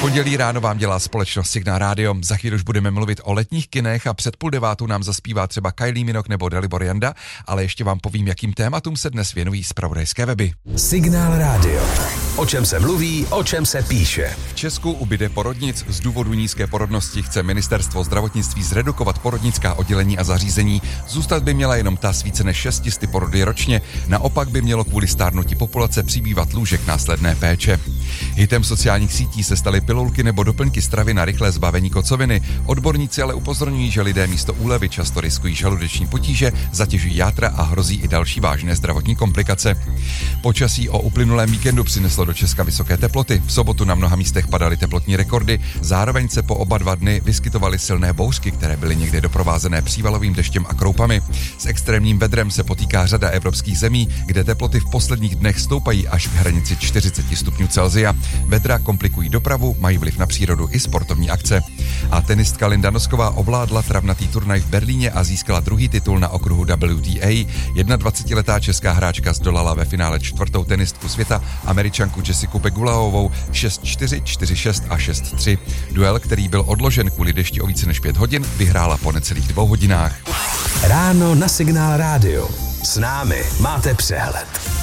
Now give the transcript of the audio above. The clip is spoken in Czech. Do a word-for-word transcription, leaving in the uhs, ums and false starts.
Pondělí ráno vám dělá společnost Signál Radio. Za chvíli už budeme mluvit o letních kinech a před půl devátou nám zaspívá třeba Kylie Minogue nebo Dalibor Janda, ale ještě vám povím, jakým tématům se dnes věnují zpravodajské weby. Signál Radio. O čem se mluví, o čem se píše. V Česku ubyde porodnic. Z důvodu nízké porodnosti chce ministerstvo zdravotnictví zredukovat porodnická oddělení a zařízení. Zůstat by měla jenom ta s více než šesti porody ročně. Naopak by mělo kvůli stárnutí populace přibývat lůžek následné péče. Hitem sociálních sítí se staly pilulky nebo doplňky stravy na rychlé zbavení kocoviny. Odborníci ale upozorňují, že lidé místo úlevy často riskují žaludeční potíže, zatěžují játra a hrozí i další vážné zdravotní komplikace. Počasí o uplynulém víkendu přineslo do Česka vysoké teploty. V sobotu na mnoha místech padaly teplotní rekordy, zároveň se po oba dva dny vyskytovaly silné bouřky, které byly někdy doprovázené přívalovým deštěm a kroupami. S extrémním vedrem se potýká řada evropských zemí, kde teploty v posledních dnech stoupají až k hranici čtyřicet stupňů Celsia. Vedra komplikují dopravu, mají vliv na přírodu i sportovní akce. A tenistka Linda Nosková ovládla travnatý turnaj v Berlíně a získala druhý titul na okruhu W T A. dvacetiletá česká hráčka zdolala ve finále čtvrtou tenistku světa, Američanku Jessiku Pegulaovou šest čtyři, čtyři šest a šest tři. Duel, který byl odložen kvůli dešti o více než pět hodin, vyhrála po necelých dvou hodinách. Ráno na Signál Radio. S námi máte přehled.